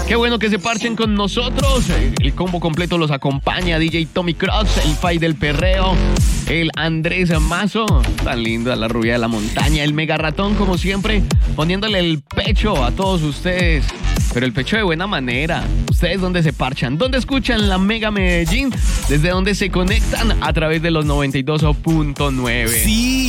Qué bueno que se parchen con nosotros. El combo completo los acompaña. DJ Tommy Cross, el Pai del Perreo, el Andrés Mazo, tan lindo, la rubia de la montaña, el Mega Ratón, como siempre, poniéndole el pecho a todos ustedes. Pero el pecho de buena manera. ¿Ustedes dónde se parchan? ¿Dónde escuchan la Mega Medellín? ¿Desde dónde se conectan? A través de los 92.9. Sí.